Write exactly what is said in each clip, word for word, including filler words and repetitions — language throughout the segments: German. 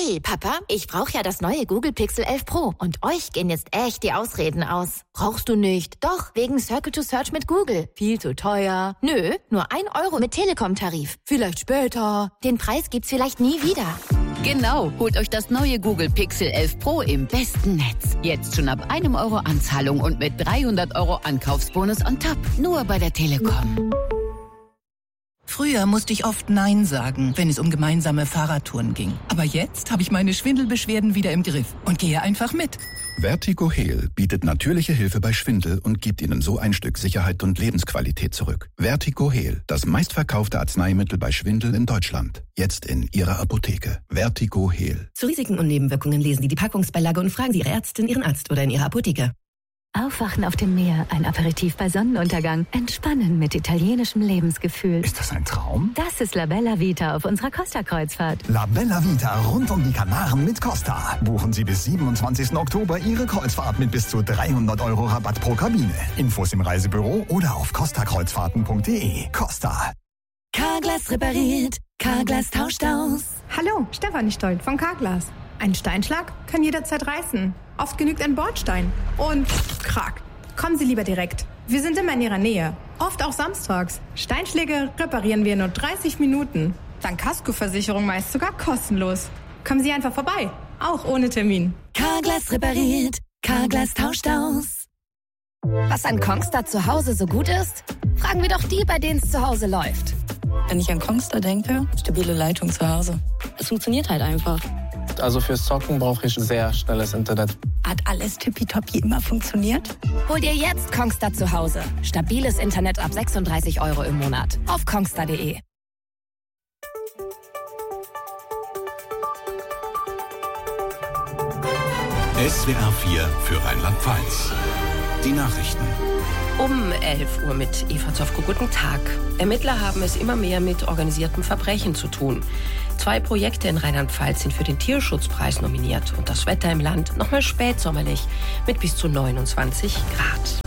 Hey, Papa, ich brauche ja das neue Google Pixel elf Pro und euch gehen jetzt echt die Ausreden aus. Brauchst du nicht? Doch, wegen Circle to Search mit Google. Viel zu teuer. Nö, nur ein Euro mit Telekom-Tarif. Vielleicht später. Den Preis gibt's vielleicht nie wieder. Genau, holt euch das neue Google Pixel elf Pro im besten Netz. Jetzt schon ab einem Euro Anzahlung und mit dreihundert Euro Ankaufsbonus on top. Nur bei der Telekom. Früher musste ich oft Nein sagen, wenn es um gemeinsame Fahrradtouren ging. Aber jetzt habe ich meine Schwindelbeschwerden wieder im Griff und gehe einfach mit. Vertigo Heal bietet natürliche Hilfe bei Schwindel und gibt Ihnen so ein Stück Sicherheit und Lebensqualität zurück. Vertigo Heal, das meistverkaufte Arzneimittel bei Schwindel in Deutschland. Jetzt in Ihrer Apotheke. Vertigo Heal. Zu Risiken und Nebenwirkungen lesen Sie die Packungsbeilage und fragen Sie Ihre Ärztin, Ihren Arzt oder in Ihrer Apotheke. Aufwachen auf dem Meer, ein Aperitif bei Sonnenuntergang, entspannen mit italienischem Lebensgefühl. Ist das ein Traum? Das ist La Bella Vita auf unserer Costa-Kreuzfahrt. La Bella Vita rund um die Kanaren mit Costa. Buchen Sie bis siebenundzwanzigsten Oktober Ihre Kreuzfahrt mit bis zu dreihundert Euro Rabatt pro Kabine. Infos im Reisebüro oder auf costa kreuzfahrten punkt de. Costa. Carglass repariert, Carglass tauscht aus. Hallo, Stefanie Stolt von Carglass. Ein Steinschlag kann jederzeit reißen. Oft genügt ein Bordstein. Und krack. Kommen Sie lieber direkt. Wir sind immer in Ihrer Nähe. Oft auch samstags. Steinschläge reparieren wir in nur dreißig Minuten. Dank Kaskoversicherung meist sogar kostenlos. Kommen Sie einfach vorbei. Auch ohne Termin. Carglass repariert, Carglass tauscht aus. Was an Kongstar zu Hause so gut ist? Fragen wir doch die, bei denen es zu Hause läuft. Wenn ich an Kongstar denke, stabile Leitung zu Hause. Es funktioniert halt einfach. Also fürs Zocken brauche ich sehr schnelles Internet. Hat alles tippitoppi immer funktioniert? Hol dir jetzt Kongstar zu Hause. Stabiles Internet ab sechsunddreißig Euro im Monat. Auf kongstar punkt de. S W R vier für Rheinland-Pfalz. Die Nachrichten. Um elf Uhr mit Eva Zofko. Guten Tag. Ermittler haben es immer mehr mit organisiertem Verbrechen zu tun. Zwei Projekte in Rheinland-Pfalz sind für den Tierschutzpreis nominiert. Und das Wetter im Land nochmal spätsommerlich mit bis zu neunundzwanzig Grad.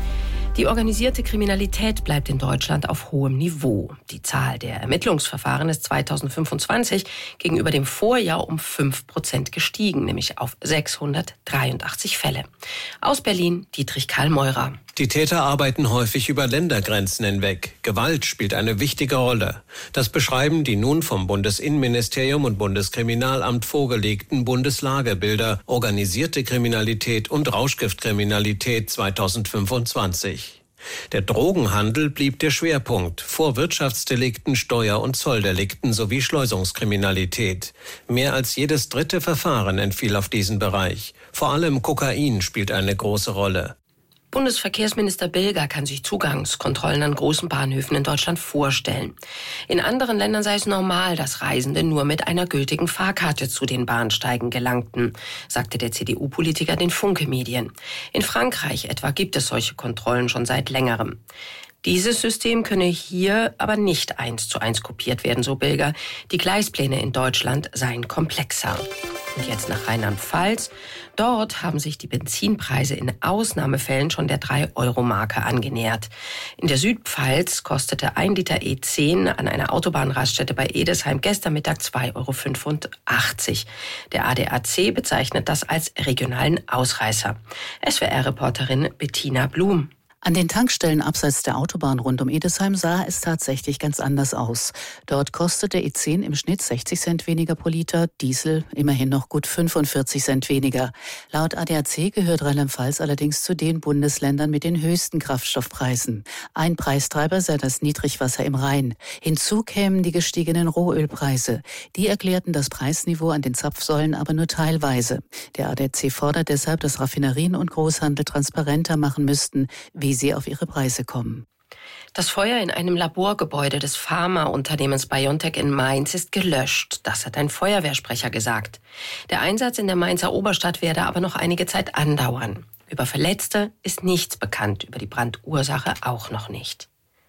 Die organisierte Kriminalität bleibt in Deutschland auf hohem Niveau. Die Zahl der Ermittlungsverfahren ist zweitausendfünfundzwanzig gegenüber dem Vorjahr um fünf Prozent gestiegen, nämlich auf sechshundertdreiundachtzig Fälle. Aus Berlin, Dietrich Karl Meurer. Die Täter arbeiten häufig über Ländergrenzen hinweg. Gewalt spielt eine wichtige Rolle. Das beschreiben die nun vom Bundesinnenministerium und Bundeskriminalamt vorgelegten Bundeslagebilder Organisierte Kriminalität und Rauschgiftkriminalität zweitausendfünfundzwanzig. Der Drogenhandel blieb der Schwerpunkt, vor Wirtschaftsdelikten, Steuer- und Zolldelikten sowie Schleusungskriminalität. Mehr als jedes dritte Verfahren entfiel auf diesen Bereich. Vor allem Kokain spielt eine große Rolle. Bundesverkehrsminister Bilger kann sich Zugangskontrollen an großen Bahnhöfen in Deutschland vorstellen. In anderen Ländern sei es normal, dass Reisende nur mit einer gültigen Fahrkarte zu den Bahnsteigen gelangten, sagte der C D U-Politiker den Funke-Medien. In Frankreich etwa gibt es solche Kontrollen schon seit längerem. Dieses System könne hier aber nicht eins zu eins kopiert werden, so Bilger. Die Gleispläne in Deutschland seien komplexer. Und jetzt nach Rheinland-Pfalz. Dort haben sich die Benzinpreise in Ausnahmefällen schon der drei Euro Marke angenähert. In der Südpfalz kostete ein Liter E zehn an einer Autobahnraststätte bei Edesheim gestern Mittag zwei Euro fünfundachtzig. Der A D A C bezeichnet das als regionalen Ausreißer. S W R-Reporterin Bettina Blum. An den Tankstellen abseits der Autobahn rund um Edesheim sah es tatsächlich ganz anders aus. Dort kostete E zehn im Schnitt sechzig Cent weniger pro Liter, Diesel immerhin noch gut fünfundvierzig Cent weniger. Laut A D A C gehört Rheinland-Pfalz allerdings zu den Bundesländern mit den höchsten Kraftstoffpreisen. Ein Preistreiber sei das Niedrigwasser im Rhein. Hinzu kämen die gestiegenen Rohölpreise. Die erklärten das Preisniveau an den Zapfsäulen aber nur teilweise. Der A D A C fordert deshalb, dass Raffinerien und Großhandel transparenter machen müssten, wie sie auf ihre Preise kommen. Das Feuer in einem Laborgebäude des Pharmaunternehmens BioNTech in Mainz ist gelöscht. Das hat ein Feuerwehrsprecher gesagt. Der Einsatz in der Mainzer Oberstadt werde aber noch einige Zeit andauern. Über Verletzte ist nichts bekannt, über die Brandursache auch noch nicht.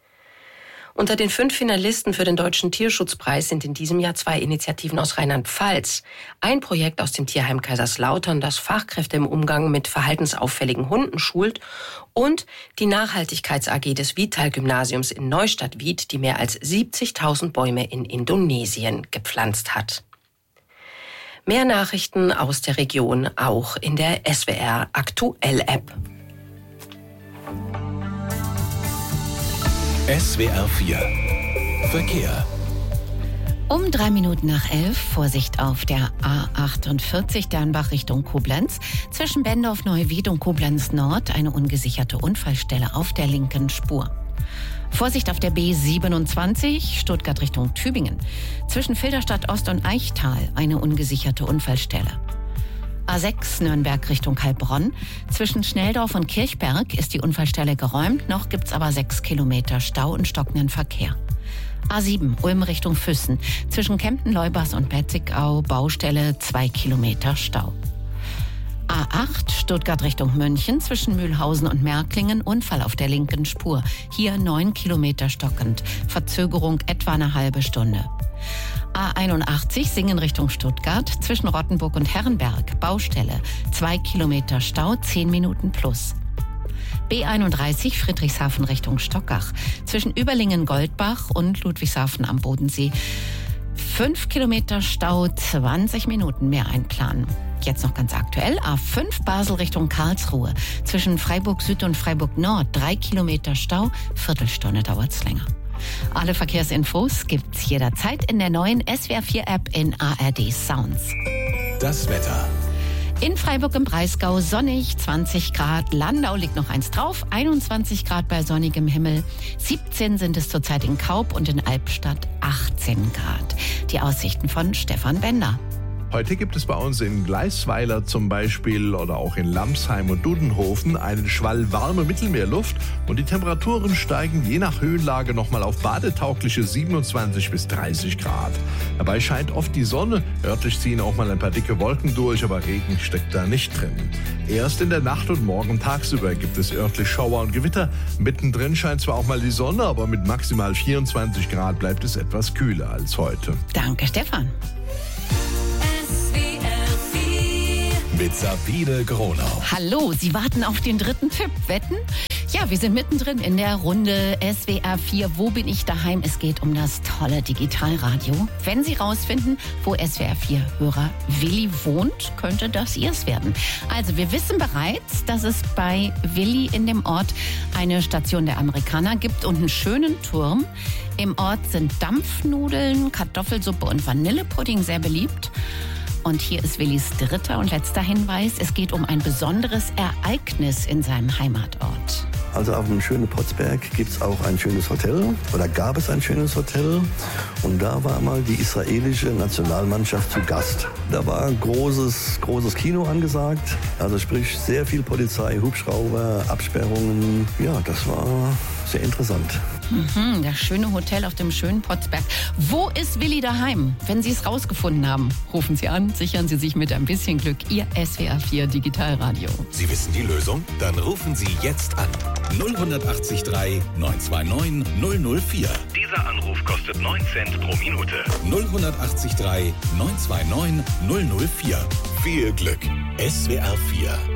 Unter den fünf Finalisten für den Deutschen Tierschutzpreis sind in diesem Jahr zwei Initiativen aus Rheinland-Pfalz. Ein Projekt aus dem Tierheim Kaiserslautern, das Fachkräfte im Umgang mit verhaltensauffälligen Hunden schult, und die Nachhaltigkeits-A G des Vital-Gymnasiums in Neustadt-Wied, die mehr als siebzigtausend Bäume in Indonesien gepflanzt hat. Mehr Nachrichten aus der Region auch in der S W R Aktuell App. S W R vier Verkehr. Um drei Minuten nach elf, Vorsicht auf der A achtundvierzig Dernbach Richtung Koblenz. Zwischen Bendorf-Neuwied und Koblenz Nord eine ungesicherte Unfallstelle auf der linken Spur. Vorsicht auf der B siebenundzwanzig, Stuttgart Richtung Tübingen. Zwischen Filderstadt Ost und Eichtal eine ungesicherte Unfallstelle. A sechs Nürnberg Richtung Heilbronn. Zwischen Schnelldorf und Kirchberg ist die Unfallstelle geräumt, noch gibt's aber sechs Kilometer Stau und stockenden Verkehr. A sieben Ulm Richtung Füssen. Zwischen Kempten-Leubers und Betzigau Baustelle zwei Kilometer Stau. A acht Stuttgart Richtung München. Zwischen Mühlhausen und Märklingen Unfall auf der linken Spur. Hier neun Kilometer stockend. Verzögerung etwa eine halbe Stunde. A einundachtzig Singen Richtung Stuttgart. Zwischen Rottenburg und Herrenberg Baustelle. zwei Kilometer Stau, zehn Minuten plus. B einunddreißig Friedrichshafen Richtung Stockach. Zwischen Überlingen-Goldbach und Ludwigshafen am Bodensee. fünf Kilometer Stau, zwanzig Minuten mehr einplanen. Jetzt noch ganz aktuell. A fünf Basel Richtung Karlsruhe. Zwischen Freiburg Süd und Freiburg Nord. drei Kilometer Stau, Viertelstunde dauert's länger. Alle Verkehrsinfos gibt's jederzeit in der neuen S W R vier App in A R D Sounds. Das Wetter. In Freiburg im Breisgau sonnig, zwanzig Grad. Landau liegt noch eins drauf, einundzwanzig Grad bei sonnigem Himmel. siebzehn sind es zurzeit in Kaub und in Albstadt achtzehn Grad. Die Aussichten von Stefan Bender. Heute gibt es bei uns in Gleisweiler zum Beispiel oder auch in Lamsheim und Dudenhofen einen Schwall warme Mittelmeerluft und die Temperaturen steigen je nach Höhenlage nochmal auf badetaugliche siebenundzwanzig bis dreißig Grad. Dabei scheint oft die Sonne, örtlich ziehen auch mal ein paar dicke Wolken durch, aber Regen steckt da nicht drin. Erst in der Nacht und morgen tagsüber gibt es örtlich Schauer und Gewitter. Mittendrin scheint zwar auch mal die Sonne, aber mit maximal vierundzwanzig Grad bleibt es etwas kühler als heute. Danke, Stefan. Mit Sabine Gronau. Hallo, Sie warten auf den dritten Tipp. Wetten? Ja, wir sind mittendrin in der Runde S W R vier. Wo bin ich daheim? Es geht um das tolle Digitalradio. Wenn Sie rausfinden, wo S W R vier Hörer Willi wohnt, könnte das ihrs werden. Also wir wissen bereits, dass es bei Willi in dem Ort eine Station der Amerikaner gibt und einen schönen Turm. Im Ort sind Dampfnudeln, Kartoffelsuppe und Vanillepudding sehr beliebt. Und hier ist Willis dritter und letzter Hinweis. Es geht um ein besonderes Ereignis in seinem Heimatort. Also auf dem schönen Potsberg gibt es auch ein schönes Hotel oder gab es ein schönes Hotel und da war mal die israelische Nationalmannschaft zu Gast. Da war großes, großes Kino angesagt, also sprich sehr viel Polizei, Hubschrauber, Absperrungen. Ja, das war sehr interessant. Mhm, das schöne Hotel auf dem schönen Potsberg. Wo ist Willi daheim? Wenn Sie es rausgefunden haben, rufen Sie an, sichern Sie sich mit ein bisschen Glück Ihr S W R vier Digitalradio. Sie wissen die Lösung? Dann rufen Sie jetzt an. null acht drei neun zwei neun null null vier. Dieser Anruf kostet neun Cent pro Minute. null acht drei neun zwei neun null null vier. Viel Glück. S W R vier.